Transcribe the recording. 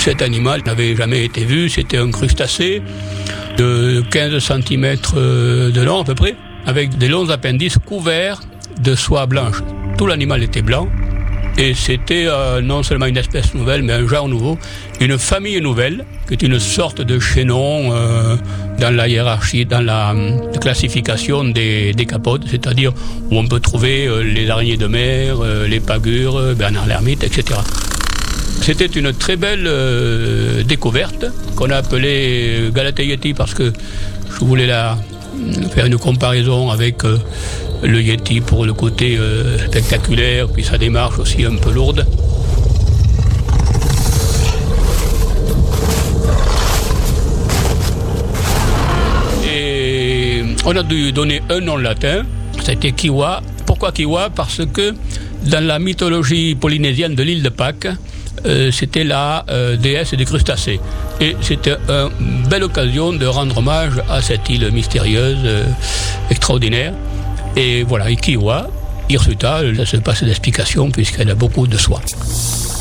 Cet animal n'avait jamais été vu, c'était un crustacé de 15 cm de long à peu près, avec des longs appendices couverts de soie blanche. Tout l'animal était blanc, et c'était non seulement une espèce nouvelle, mais un genre nouveau, une famille nouvelle, qui est une sorte de chaînon dans la hiérarchie, dans la classification des décapodes, c'est-à-dire où on peut trouver les araignées de mer, les pagures, Bernard l'ermite, etc. C'était une très belle découverte qu'on a appelée Galatea-yeti parce que je voulais faire une comparaison avec le yeti pour le côté spectaculaire, puis sa démarche aussi un peu lourde. Et on a dû donner un nom latin, c'était Kiwa. Pourquoi Kiwa? Parce que dans la mythologie polynésienne de l'île de Pâques, c'était la déesse des crustacés. Et c'était une belle occasion de rendre hommage à cette île mystérieuse, extraordinaire. Et voilà, Kiwa, Hirsuta, ça se passe d'explication puisqu'elle a beaucoup de soie.